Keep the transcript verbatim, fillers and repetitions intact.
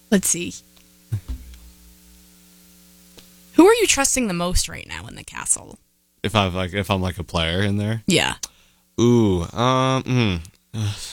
Let's see. Who are you trusting the most right now in the castle? If I'm like if I'm like a player in there. Yeah. Ooh. Um. Mm,